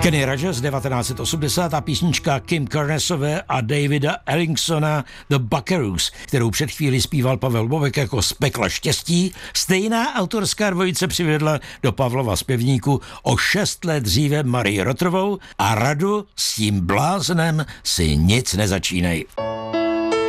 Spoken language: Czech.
Kenny Rogers 1980 a písnička Kim Carnesové a Davida Ellingsona The Buckaroos, kterou před chvíli zpíval Pavel Bobek jako z pekla štěstí, stejná autorská dvojice přivedla do Pavlova zpěvníku o 6 let dříve Marii Rotrovou a Radu s tím bláznem si nic nezačínej.